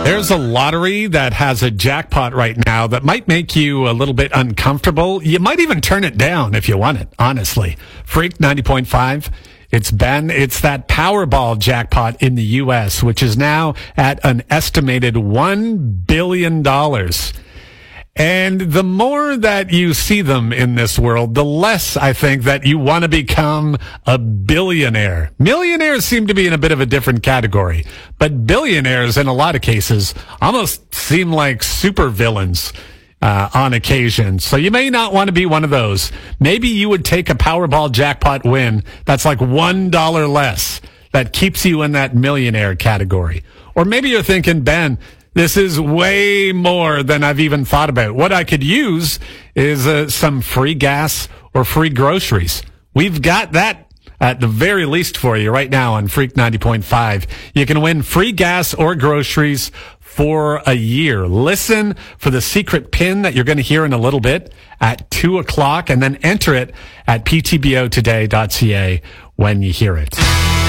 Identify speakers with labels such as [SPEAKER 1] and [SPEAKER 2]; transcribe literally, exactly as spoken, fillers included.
[SPEAKER 1] There's a lottery that has a jackpot right now that might make you a little bit uncomfortable. You might even turn it down if you want it, honestly. Freak ninety point five. It's Ben. It's that Powerball jackpot in the U S, which is now at an estimated one billion dollars. And the more that you see them in this world, the less I think that you want to become a billionaire. Millionaires seem to be in a bit of a different category, but billionaires in a lot of cases almost seem like supervillains uh, on occasion. So you may not want to be one of those. Maybe you would take a Powerball jackpot win that's like one dollar less. That keeps you in that millionaire category. Or maybe you're thinking, Ben, this is way more than I've even thought about. What I could use is uh, some free gas or free groceries. We've got that at the very least for you right now on Freak ninety point five. You can win free gas or groceries for a year. Listen for the secret pin that you're going to hear in a little bit at two o'clock, and then enter it at p t b o today dot c a when you hear it.